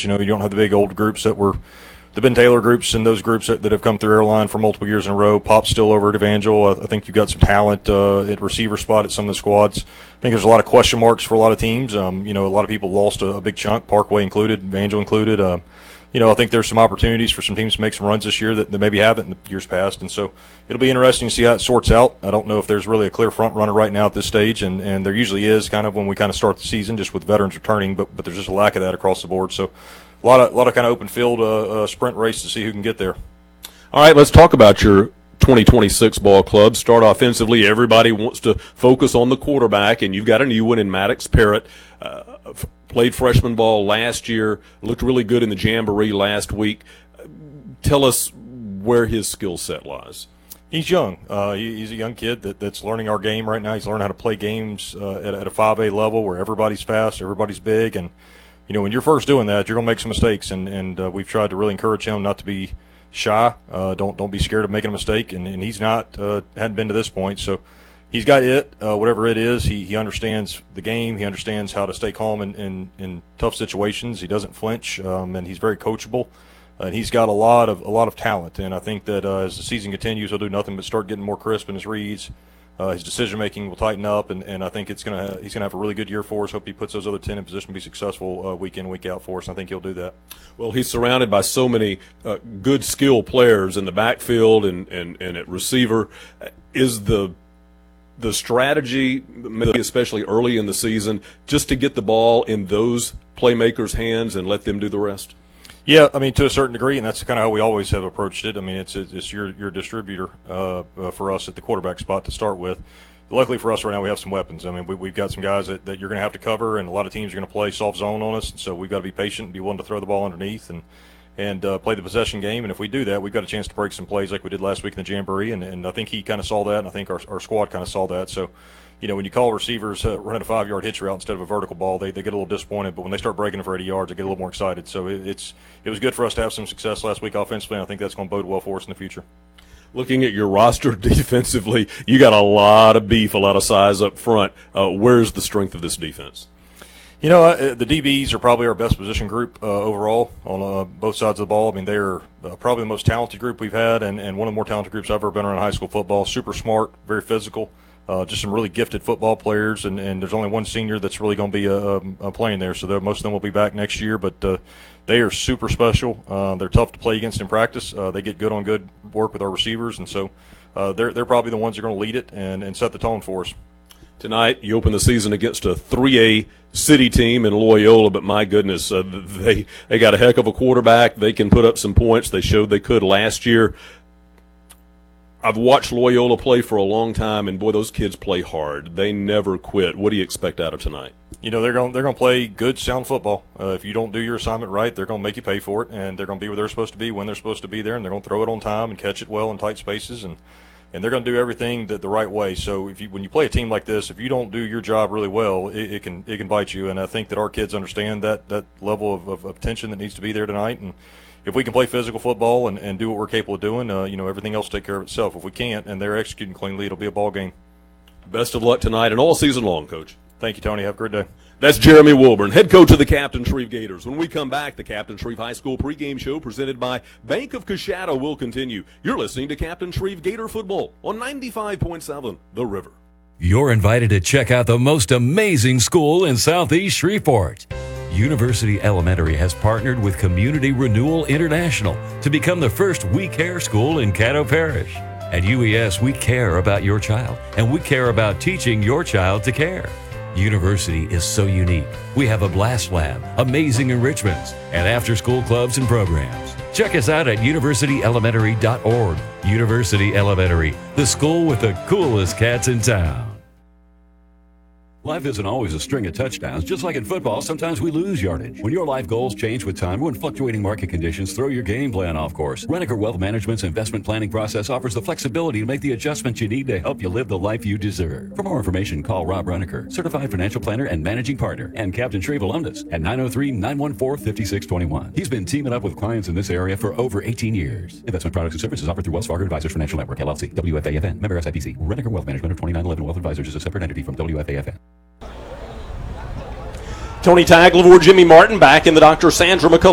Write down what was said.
You know, you don't have the big old groups that were the Ben Taylor groups and those groups that have come through Airline for multiple years in a row. Pop's still over at Evangel. I think you've got some talent at receiver spot at some of the squads. I think there's a lot of question marks for a lot of teams. You know, a lot of people lost a big chunk, Parkway included, Evangel included. You know, I think there's some opportunities for some teams to make some runs this year that maybe haven't in the years past. And so it'll be interesting to see how it sorts out. I don't know if there's really a clear front runner right now at this stage, and there usually is kind of when we kind of start the season, just with veterans returning, but there's just a lack of that across the board. So a lot of kind of open field sprint race to see who can get there. All right, let's talk about your 2026 ball club. Start offensively. Everybody wants to focus on the quarterback, and you've got a new one in Maddox Parrott. Played freshman ball last year, looked really good in the Jamboree last week. Tell us where his skill set lies. He's young. He's a young kid that's learning our game right now. He's learning how to play games at a 5A level where everybody's fast, everybody's big, and you know, when you're first doing that, you're going to make some mistakes, and we've tried to really encourage him not to be shy. Don't be scared of making a mistake, and he's not hadn't been to this point, so he's got whatever it is. He understands the game. He understands how to stay calm in tough situations. He doesn't flinch, and he's very coachable. And he's got a lot of talent, and I think that as the season continues, he'll do nothing but start getting more crisp in his reads. His decision making will tighten up, and I think he's gonna have a really good year for us. Hope he puts those other 10 in position to be successful week in, week out for us. And I think he'll do that. Well, he's surrounded by so many good skill players in the backfield and at receiver. Is the strategy, especially early in the season, just to get the ball in those playmakers' hands and let them do the rest? Yeah, I mean, to a certain degree, and that's kind of how we always have approached it. I mean, it's your distributor for us at the quarterback spot to start with. Luckily for us right now, we have some weapons. I mean, we've got some guys that you're going to have to cover, and a lot of teams are going to play soft zone on us, and so we've got to be patient and be willing to throw the ball underneath and play the possession game. And if we do that, we've got a chance to break some plays like we did last week in the Jamboree, and I think he kind of saw that, and I think our squad kind of saw that. So, you know, when you call receivers running a 5-yard hitch route instead of a vertical ball, they get a little disappointed. But when they start breaking it for 80 yards, they get a little more excited. So it was good for us to have some success last week offensively, and I think that's going to bode well for us in the future. Looking at your roster defensively, you got a lot of beef, a lot of size up front. Where's the strength of this defense? You know, the DBs are probably our best position group overall on both sides of the ball. I mean, they're probably the most talented group we've had, and one of the more talented groups I've ever been around high school football. Super smart, very physical. Just some really gifted football players, and there's only one senior that's really going to be playing there, so most of them will be back next year, but they are super special. They're tough to play against in practice. They get good on good work with our receivers, and so they're probably the ones that are going to lead it and set the tone for us. Tonight, you open the season against a 3A city team in Loyola, but my goodness, they got a heck of a quarterback. They can put up some points. They showed they could last year. I've watched Loyola play for a long time, and boy, those kids play hard. They never quit. What do you expect out of tonight? You know, they're going to play good, sound football. If you don't do your assignment right, they're going to make you pay for it, and they're going to be where they're supposed to be when they're supposed to be there, and they're going to throw it on time and catch it well in tight spaces, and they're going to do everything the right way. So when you play a team like this, if you don't do your job really well, it can bite you. And I think that our kids understand that level of tension that needs to be there tonight. And if we can play physical football and do what we're capable of doing, you know, everything else will take care of itself. If we can't and they're executing cleanly, it'll be a ball game. Best of luck tonight and all season long, Coach. Thank you, Tony. Have a great day. That's Jeremy Wilburn, head coach of the Captain Shreve Gators. When we come back, the Captain Shreve High School pregame show presented by Bank of Coshada will continue. You're listening to Captain Shreve Gator Football on 95.7 The River. You're invited to check out the most amazing school in Southeast Shreveport. University Elementary has partnered with Community Renewal International to become the first We Care school in Caddo Parish. At UES, we care about your child, and we care about teaching your child to care. University is so unique. We have a blast lab, amazing enrichments, and after-school clubs and programs. Check us out at universityelementary.org. University Elementary, the school with the coolest cats in town. Life isn't always a string of touchdowns. Just like in football, sometimes we lose yardage. When your life goals change with time, when fluctuating market conditions throw your game plan off course, Renaker Wealth Management's investment planning process offers the flexibility to make the adjustments you need to help you live the life you deserve. For more information, call Rob Renaker, certified financial planner and managing partner, and Captain Shreve alumnus at 903-914-5621. He's been teaming up with clients in this area for over 18 years. Investment products and services offered through Wells Fargo Advisors Financial Network, LLC, WFAFN, member SIPC. Renaker Wealth Management of 2911 Wealth Advisors is a separate entity from WFAFN. Tony Tagliavore, Jimmy Martin back in the Dr. Sandra McCullough